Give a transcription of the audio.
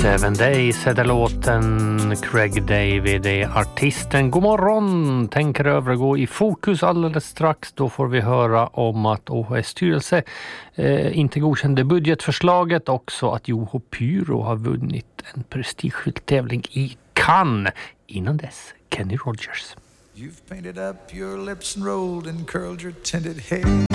Seven Days heter låten. Craig David är artisten. God morgon, tänker övergå i fokus alldeles strax. Då får vi höra om att OHS styrelse inte godkände budgetförslaget. Också att Juho Pyro har vunnit en prestigefylld tävling i Cannes. Innan dess, Kenny Rogers. You've painted up your lips and rolled and curled your tinted hair.